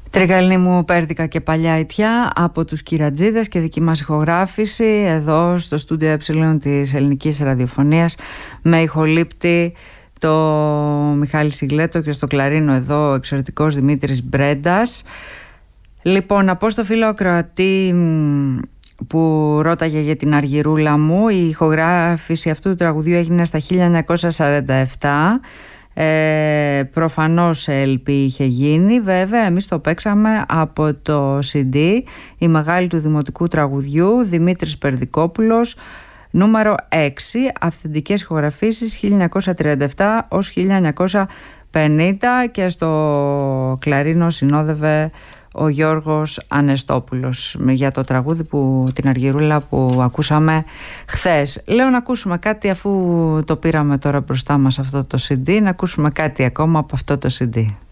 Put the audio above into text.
Τρικαλινή μου Πέρδικα και Παλιά Ιτιά από τους Κυρατζίδες και δική μας ηχογράφηση εδώ στο στούντιο της Ελληνικής Ραδιοφωνίας με ηχολήπτη το Μιχάλη Σιγλέτο και στο κλαρίνο εδώ ο εξαιρετικός Δημήτρης Μπρέντας. Λοιπόν, να πω στο φίλο ακροατή που ρώταγε για την Αργυρούλα μου, η ηχογράφηση αυτού του τραγουδιού έγινε στα 1947. Προφανώς σε LP είχε γίνει. Βέβαια εμείς το παίξαμε από το CD Η Μεγάλη του Δημοτικού Τραγουδιού, Δημήτρης Περδικόπουλος, νούμερο 6, αυθεντικές ηχογραφήσεις 1937 ως 1950 και στο κλαρίνο συνόδευε ο Γιώργος Ανεστόπουλος για το τραγούδι την Αργυρούλα που ακούσαμε χθες. Λέω να ακούσουμε κάτι, αφού το πήραμε τώρα μπροστά μας αυτό το CD, να ακούσουμε κάτι ακόμα από αυτό το CD.